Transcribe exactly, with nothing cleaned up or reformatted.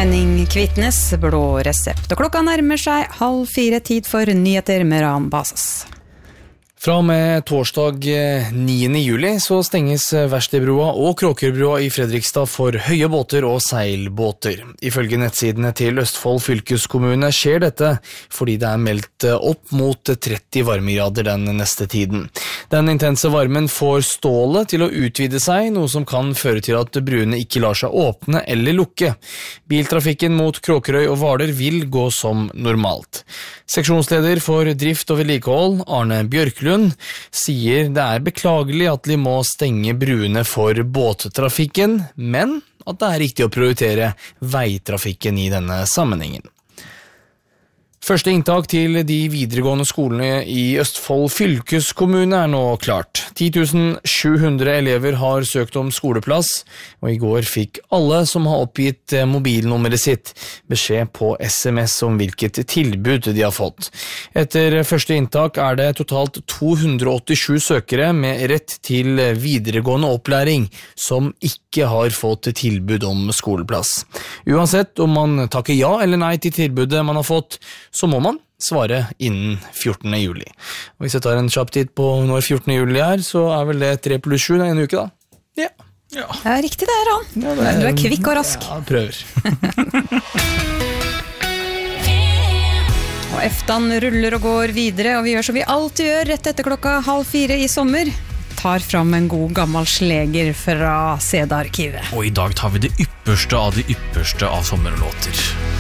Henning Kvitnes, blå resept. Og klokka nærmer seg halv fire, tid for nyheter med Ran Basas. Fra og med torsdag niende juli så stenges Verkstedbrua og Kråkerbrua i Fredrikstad for høye båter og seilbåter. Ifølge nettsidene til Østfold fylkeskommune skjer dette fordi det er meldt opp mot tretti varmegrader den neste tiden. Den intense varmen får stålet til å utvide seg, noe som kan føre til at bruene ikke lar seg åpne eller lukke. Biltrafikken mot Kråkerøy og Hvaler vil gå som normalt. Seksjonsleder for drift og vedlikehold, Arne Bjørklund, sier det er beklagelig at de må stenge bruene for båttrafikken, men at det er riktig å prioritere veitrafikken i denne sammenhengen. Første inntak til de videregående skolene i Østfold fylkeskommune er nå klart. ti tusen sju hundre elever har søkt om skoleplass, og i går fikk alle som har oppgitt mobilnummeret sitt beskjed på sms om hvilket tilbud de har fått. Etter første inntak er det totalt to hundre åttisju søkere med rett til videregående opplæring som ikke har fått tilbud om skoleplass. Uansett om man takker ja eller nei til tilbudet man har fått, så må man svare innen fjortende juli. Og hvis jeg tar en kjapp tid på når fjortende juli er, så er vel det tre pluss sju en uke da. Ja. Ja. Det er riktig det, Ran. Ja, det er, du er kvikk og rask. Ja, prøver. Og eftan ruller og går videre, og vi gjør som vi alltid gjør rett etter klokka halv fire i sommer. Tar fram en god gammel sleger fra C D-arkivet. Og i dag tar vi det ypperste av det ypperste av sommerlåter.